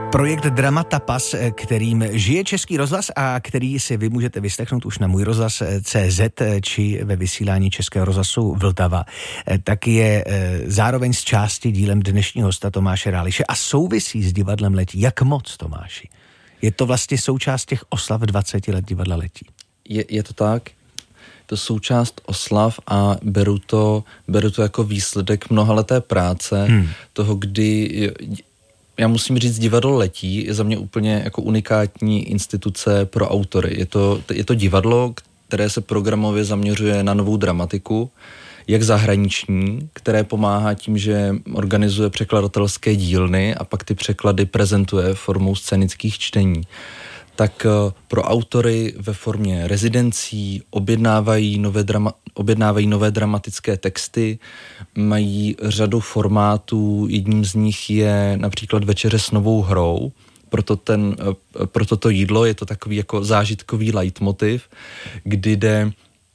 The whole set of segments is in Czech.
Projekt Dramatapas, kterým žije Český rozhlas a který si vy můžete vyslechnout už na Můj rozhlas.cz či ve vysílání Českého rozhlasu Vltava, tak je zároveň z části dílem dnešního hosta Tomáše Ráliše a souvisí s divadlem Letí. Jak moc, Tomáši? Je to vlastně součást těch oslav 20 let divadla Letí? Je to tak. To součást oslav a beru to jako výsledek mnohaleté práce, toho, kdy... Já musím říct, divadlo Letí je za mě úplně jako unikátní instituce pro autory. Je to divadlo, které se programově zaměřuje na novou dramatiku, jak zahraniční, které pomáhá tím, že organizuje překladatelské dílny a pak ty překlady prezentuje formou scénických čtení. Tak pro autory ve formě rezidencí objednávají nové dramatické texty, mají řadu formátů, jedním z nich je například Večeře s novou hrou, proto to jídlo je to takový jako zážitkový leitmotiv, kdy jde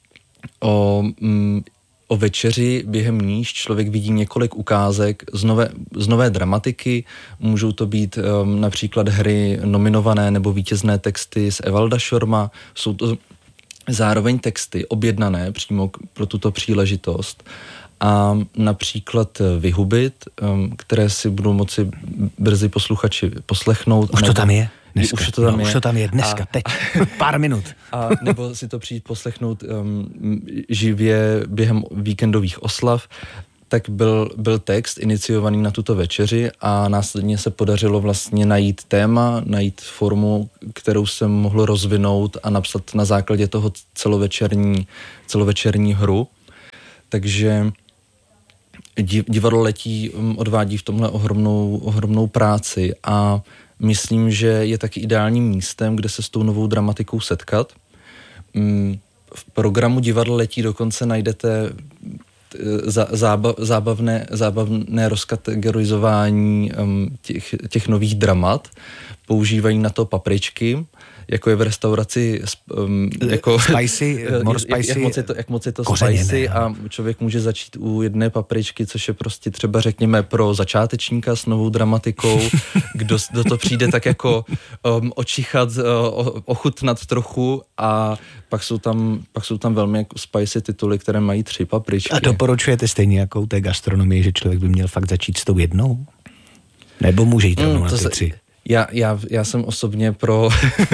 o večeři, během níž člověk vidí několik ukázek z nové dramatiky. Můžou to být například hry nominované nebo vítězné texty z Evalda Šorma. Jsou to zároveň texty objednané přímo pro tuto příležitost. A například Vyhubit, které si budou moci brzy posluchači poslechnout. Už to tam je? Dneska. Už to tam je dneska, teď, pár minut. A nebo si to přijít poslechnout živě během víkendových oslav, tak byl text iniciovaný na tuto večeři a následně se podařilo vlastně najít téma, najít formu, kterou se mohlo rozvinout a napsat na základě toho celovečerní hru. Takže divadlo Letí odvádí v tomhle ohromnou práci a myslím, že je taky ideálním místem, kde se s tou novou dramatikou setkat. V programu Divadlo Letí dokonce najdete zábavné rozkategorizování těch nových dramat. Používají na to papričky, jako je v restauraci jako spicy, more spicy, jak moc je to spicy a člověk může začít u jedné papričky, což je prostě třeba řekněme pro začátečníka s novou dramatikou, kdo to přijde tak jako očichat, ochutnat trochu a pak jsou tam velmi jako spicy tituly, které mají 3 papričky. A doporučujete stejně jako u té gastronomie, že člověk by měl fakt začít s tou jednou? Nebo může jít rovnou na ty 3? Já jsem osobně pro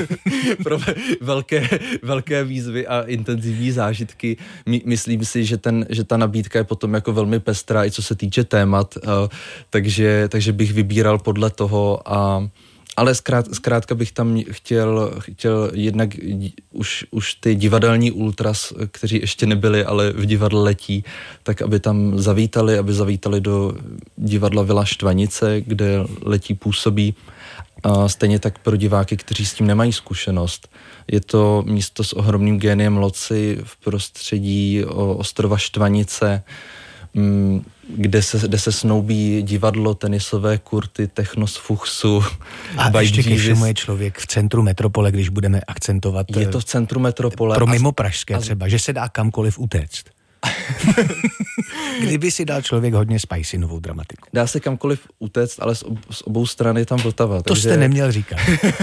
velké výzvy a intenzivní zážitky. Myslím si, že ta nabídka je potom jako velmi pestrá, i co se týče témat, takže bych vybíral podle toho ale zkrátka bych tam chtěl jednak už ty divadelní ultras, kteří ještě nebyli, ale v divadle Letí, tak aby tam zavítali do divadla Vila Štvanice, kde Letí působí. A stejně tak pro diváky, kteří s tím nemají zkušenost. Je to místo s ohromným géniem loci v prostředí ostrova Štvanice, kde se snoubí divadlo, tenisové kurty, techno z Fuchsu. A ještě ke všemu je člověk v centru metropole, když budeme akcentovat. Je to v centru metropole. Pro mimo pražské třeba, že se dá kamkoliv utéct. Kdyby si dal člověk hodně spicy novou dramatiku. Dá se kamkoliv utéct, ale z obou stran je tam Vltava. To jste neměl říkat.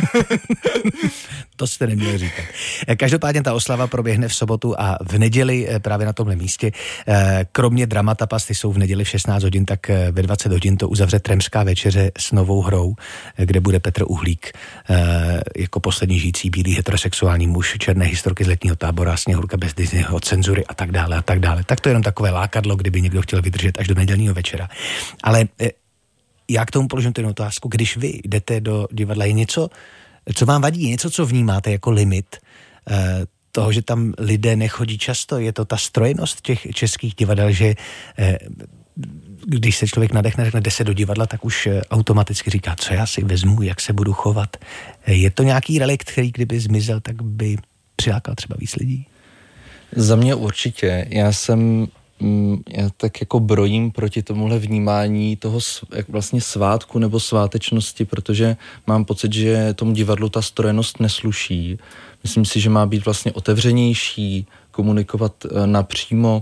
To jste neměl říkat. Každopádně ta oslava proběhne v sobotu a v neděli právě na tomhle místě. Kromě Dramatapas, ty jsou v neděli v 16 hodin, tak ve 20 hodin to uzavře Tremská večeře s novou hrou, kde bude Petr Uhlík jako poslední žijící bílý heterosexuální muž, černé historky z letního tábora, Sněhurka bez Disneyho, cenzury a tak dále a tak dále. Tak to je jenom takové lákadlo, kdyby někdo chtěl vydržet až do nedělního večera. Ale já k tomu položím tu otázku, když vy jdete do divadla, je něco, co vám vadí, je něco, co vnímáte jako limit toho, že tam lidé nechodí často, je to ta strojnost těch českých divadel, že když se člověk nadechne, řekne, jde se do divadla, tak už automaticky říká, co já si vezmu, jak se budu chovat. Je to nějaký relikt, který kdyby zmizel, tak by přilákal třeba víc lidí? Za mě určitě. Já tak jako brojím proti tomuhle vnímání toho vlastně svátku nebo svátečnosti, protože mám pocit, že tomu divadlu ta strojenost nesluší. Myslím si, že má být vlastně otevřenější, komunikovat napřímo,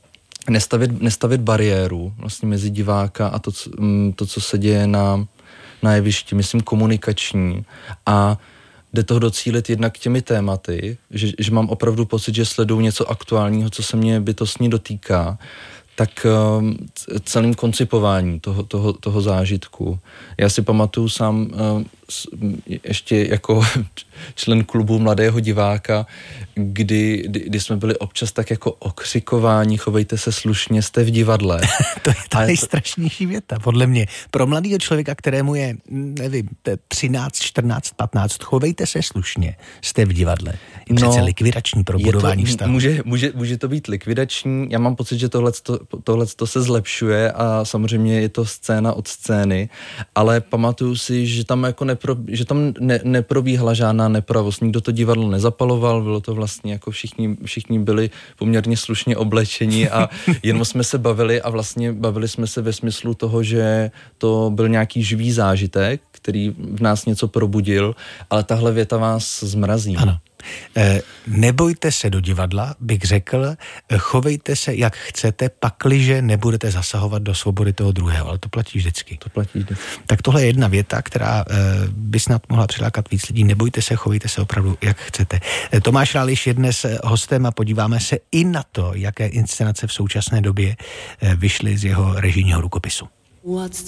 nestavit bariéru vlastně mezi diváka a to, co se děje na jevišti, myslím komunikační a jde toho docílit jednak těmi tématy, že mám opravdu pocit, že sleduju něco aktuálního, co se mě bytostně dotýká, tak celým koncipování toho zážitku. Já si pamatuju sám ještě jako člen klubu Mladého diváka, kdy jsme byli občas tak jako okřikováni, chovejte se slušně, jste v divadle. To je ta nejstrašnější věta, podle mě. Pro mladého člověka, kterému je, nevím, 13, 14, 15, chovejte se slušně, jste v divadle. Je přece likvidační pro budování vztahu. Může to být likvidační, já mám pocit, že tohleto se zlepšuje a samozřejmě je to scéna od scény, ale pamatuju si, že tam jako neprobíhala žádná nepravost, nikdo to divadlo nezapaloval, bylo to vlastně jako všichni byli poměrně slušně oblečeni a jenom jsme se bavili a vlastně bavili jsme se ve smyslu toho, že to byl nějaký živý zážitek, který v nás něco probudil, ale tahle věta vás zmrazí. Ano. Nebojte se do divadla, bych řekl, chovejte se, jak chcete, pakliže nebudete zasahovat do svobody toho druhého, ale to platí vždycky. To platí vždycky. Tak tohle je jedna věta, která by snad mohla přilákat víc lidí. Nebojte se, chovejte se opravdu, jak chcete. Tomáš Ráliš je dnes hostem a podíváme se i na to, jaké inscenace v současné době vyšly z jeho režijního rukopisu.